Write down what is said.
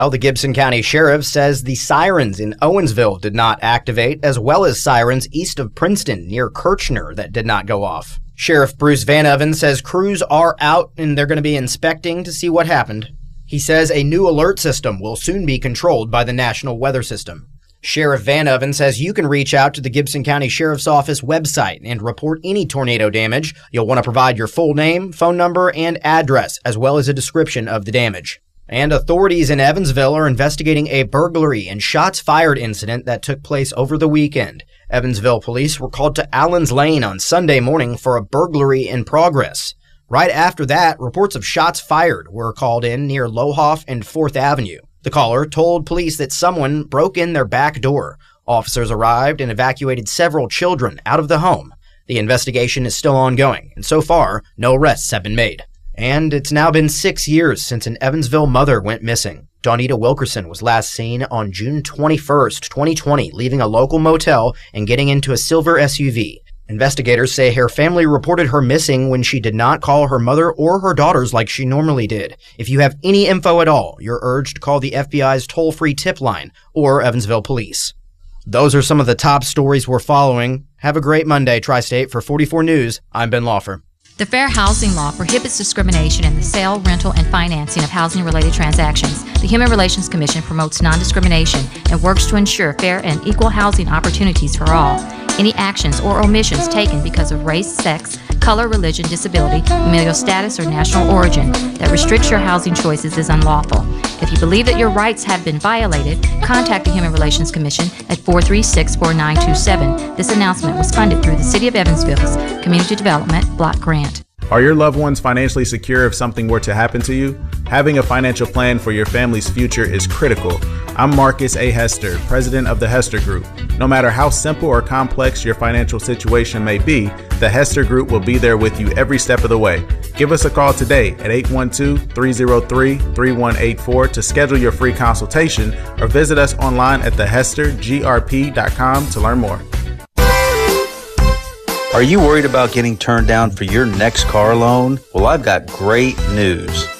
Well, the Gibson County Sheriff says the sirens in Owensville did not activate, as well as sirens east of Princeton near Kirchner that did not go off. Sheriff Bruce Van Oven says crews are out and they're going to be inspecting to see what happened. He says a new alert system will soon be controlled by the National Weather System. Sheriff Van Oven says you can reach out to the Gibson County Sheriff's Office website and report any tornado damage. You'll want to provide your full name, phone number, and address, as well as a description of the damage. And authorities in Evansville are investigating a burglary and shots fired incident that took place over the weekend. Evansville police were called to Allen's Lane on Sunday morning for a burglary in progress. Right after that, reports of shots fired were called in near Lohoff and 4th Avenue. The caller told police that someone broke in their back door. Officers arrived and evacuated several children out of the home. The investigation is still ongoing, and so far, no arrests have been made. And it's now been 6 years since an Evansville mother went missing. Dawnita Wilkerson was last seen on June 21st, 2020, leaving a local motel and getting into a silver SUV. Investigators say her family reported her missing when she did not call her mother or her daughters like she normally did. If you have any info at all, you're urged to call the FBI's toll-free tip line or Evansville Police. Those are some of the top stories we're following. Have a great Monday, Tri-State. For 44 News, I'm Ben Laufer. The Fair Housing Law prohibits discrimination in the sale, rental, and financing of housing-related transactions. The Human Relations Commission promotes non-discrimination and works to ensure fair and equal housing opportunities for all. Any actions or omissions taken because of race, sex, color, religion, disability, familial status, or national origin that restricts your housing choices is unlawful. If you believe that your rights have been violated, contact the Human Relations Commission at 436-4927. This announcement was funded through the City of Evansville's Community Development Block Grant. Are your loved ones financially secure if something were to happen to you? Having a financial plan for your family's future is critical. I'm Marcus A. Hester, president of the Hester Group. No matter how simple or complex your financial situation may be, the Hester Group will be there with you every step of the way. Give us a call today at 812-303-3184 to schedule your free consultation, or visit us online at thehestergrp.com to learn more. Are you worried about getting turned down for your next car loan? Well, I've got great news.